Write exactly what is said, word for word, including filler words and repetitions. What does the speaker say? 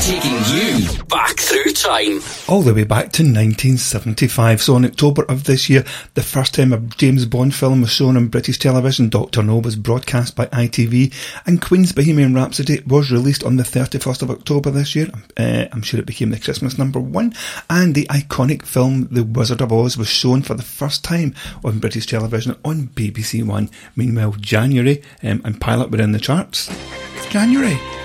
Taking you back through time. All the way back to nineteen seventy-five. So in October of this year, the first time a James Bond film was shown on British television. Doctor No was broadcast by I T V, and Queen's Bohemian Rhapsody was released on the thirty-first of October this year. Uh, I'm sure it became the Christmas number one. And the iconic film The Wizard of Oz was shown for the first time on British television on B B C One. Meanwhile, January um, and Pilot were in the charts. January.